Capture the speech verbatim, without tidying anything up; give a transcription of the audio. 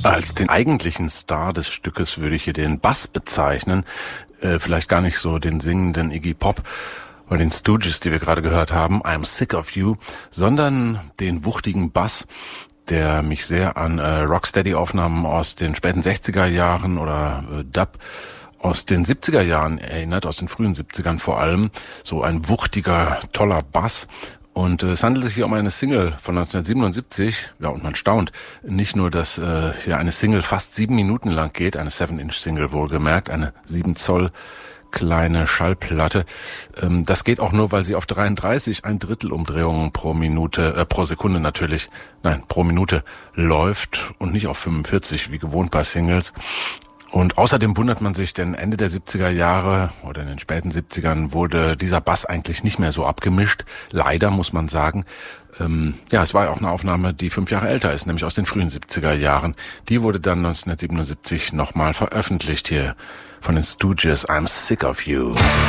Als den eigentlichen Star des Stückes würde ich hier den Bass bezeichnen. Äh, vielleicht gar nicht so den singenden Iggy Pop oder den Stooges, die wir gerade gehört haben, I'm Sick of You, sondern den wuchtigen Bass, der mich sehr an äh, Rocksteady-Aufnahmen aus den späten sechziger Jahren oder äh, Dub aus den siebziger Jahren erinnert, aus den frühen siebzigern vor allem. So ein wuchtiger, toller Bass. Und äh, es handelt sich hier um eine Single von neunzehnhundertsiebenundsiebzig. Ja, und man staunt nicht nur, dass äh, hier eine Single fast sieben Minuten lang geht, eine Seven-Inch-Single wohlgemerkt, eine sieben Zoll kleine Schallplatte. Ähm, das geht auch nur, weil sie auf dreiunddreißig, ein Drittel Umdrehungen pro Minute, äh, pro Sekunde natürlich, nein, pro Minute läuft und nicht auf fünfundvierzig, wie gewohnt bei Singles. Und außerdem wundert man sich, denn Ende der siebziger Jahre oder in den späten siebzigern wurde dieser Bass eigentlich nicht mehr so abgemischt. Leider, muss man sagen. Ähm, ja, es war ja auch eine Aufnahme, die fünf Jahre älter ist, nämlich aus den frühen siebziger Jahren. Die wurde dann neunzehnhundertsiebenundsiebzig nochmal veröffentlicht hier von den Stooges, I'm Sick of You.